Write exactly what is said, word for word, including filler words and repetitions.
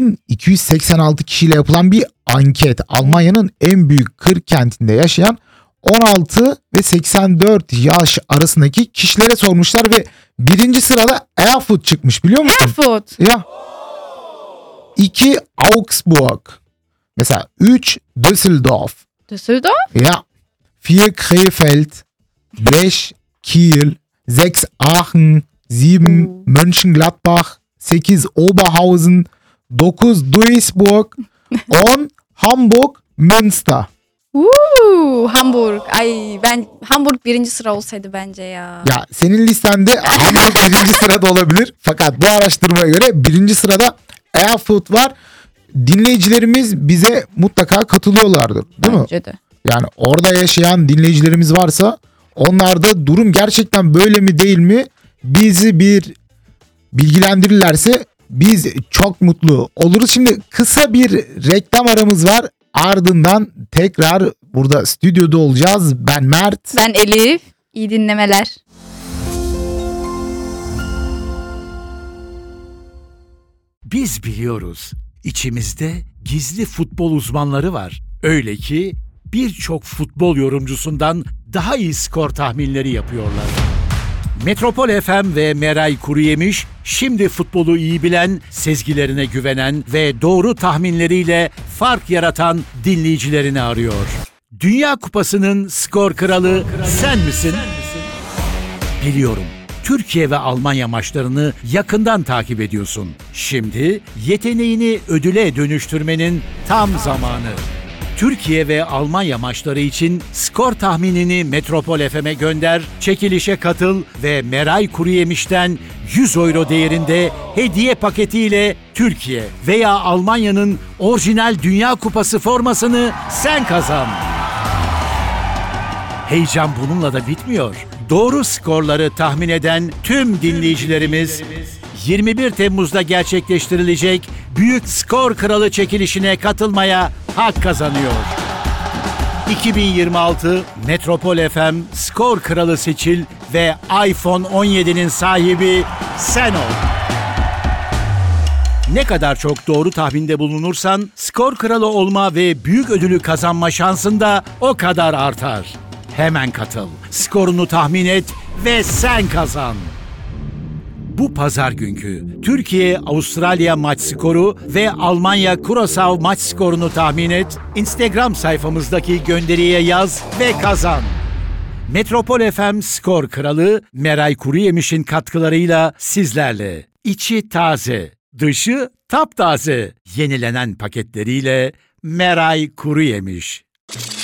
bin iki yüz seksen altı kişiyle yapılan bir anket. Almanya'nın en büyük kırk kentinde yaşayan on altı ve seksen dört yaş arasındaki kişilere sormuşlar ve birinci sırada Erfurt çıkmış, biliyor musun? Erfurt. Ya. iki Augsburg. Mesela üç Düsseldorf. Düsseldorf? Ja. vier Krefeld. beş Kiel. sechs Aachen. sieben Oh. Mönchengladbach. sekiz Oberhausen. dokuz Duisburg. on Hamburg, Münster. Uuu, Hamburg. Ay ben Hamburg birinci sıra olsaydı bence ya. Ya senin listende Hamburg birinci sırada olabilir. Fakat bu araştırmaya göre birinci sırada Erfurt var. Dinleyicilerimiz bize mutlaka katılıyorlardır, değil Bence mi? de. Yani orada yaşayan dinleyicilerimiz varsa onlarda durum gerçekten böyle mi değil mi bizi bir bilgilendirirlerse biz çok mutlu oluruz. Şimdi kısa bir reklam aramız var. Ardından tekrar burada stüdyoda olacağız. Ben Mert. Ben Elif. İyi dinlemeler. Biz biliyoruz, içimizde gizli futbol uzmanları var. Öyle ki birçok futbol yorumcusundan daha iyi skor tahminleri yapıyorlar. Metropol F M ve Meray Kuruyemiş, şimdi futbolu iyi bilen, sezgilerine güvenen ve doğru tahminleriyle fark yaratan dinleyicilerini arıyor. Dünya Kupası'nın skor kralı sen misin? Biliyorum. Türkiye ve Almanya maçlarını yakından takip ediyorsun. Şimdi yeteneğini ödüle dönüştürmenin tam zamanı. Türkiye ve Almanya maçları için skor tahminini Metropol F M'e gönder, çekilişe katıl ve Meray Kuruyemiş'ten yüz euro değerinde hediye paketiyle Türkiye veya Almanya'nın orijinal Dünya Kupası formasını sen kazan. Heyecan bununla da bitmiyor. Doğru skorları tahmin eden tüm dinleyicilerimiz yirmi bir Temmuz'da gerçekleştirilecek Büyük Skor Kralı çekilişine katılmaya hak kazanıyor. iki bin yirmi altı Metropol F M Skor Kralı seçil ve iPhone on yedi'nin sahibi sen ol. Ne kadar çok doğru tahminde bulunursan skor kralı olma ve büyük ödülü kazanma şansın da o kadar artar. Hemen katıl, skorunu tahmin et ve sen kazan. Bu pazar günkü Türkiye-Avustralya maç skoru ve Almanya-Curaçao maç skorunu tahmin et, Instagram sayfamızdaki gönderiye yaz ve kazan. Metropol F M Skor Kralı Meray Kuruyemiş'in katkılarıyla sizlerle. İçi taze, dışı taptaze, yenilenen paketleriyle Meray Kuruyemiş.